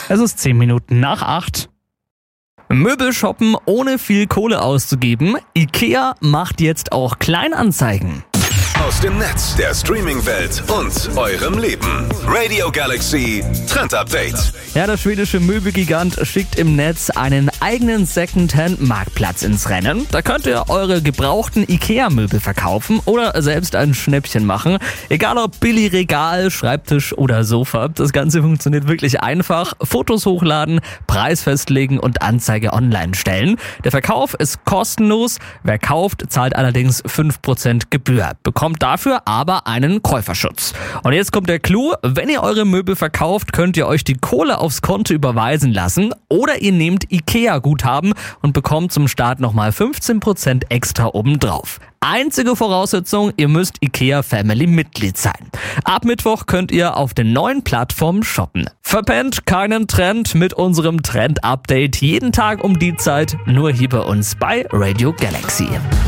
Es ist 10 Minuten nach 8. Möbel shoppen ohne viel Kohle auszugeben. IKEA macht jetzt auch Kleinanzeigen. Aus dem Netz, der Streaming-Welt und eurem Leben. Radio Galaxy Trend Update. Ja, der schwedische Möbelgigant schickt im Netz einen eigenen Secondhand-Marktplatz ins Rennen. Da könnt ihr eure gebrauchten IKEA-Möbel verkaufen oder selbst ein Schnäppchen machen. Egal ob Billigregal, Schreibtisch oder Sofa. Das Ganze funktioniert wirklich einfach. Fotos hochladen, Preis festlegen und Anzeige online stellen. Der Verkauf ist kostenlos. Wer kauft, zahlt allerdings 5% Gebühr. Bekommt dafür aber einen Käuferschutz. Und jetzt kommt der Clou. Wenn ihr eure Möbel verkauft, könnt ihr euch die Kohle aufs Konto überweisen lassen oder ihr nehmt IKEA-Guthaben und bekommt zum Start nochmal 15% extra obendrauf. Einzige Voraussetzung, ihr müsst IKEA Family Mitglied sein. Ab Mittwoch könnt ihr auf den neuen Plattformen shoppen. Verpennt keinen Trend mit unserem Trend-Update jeden Tag um die Zeit, nur hier bei uns bei Radio Galaxy.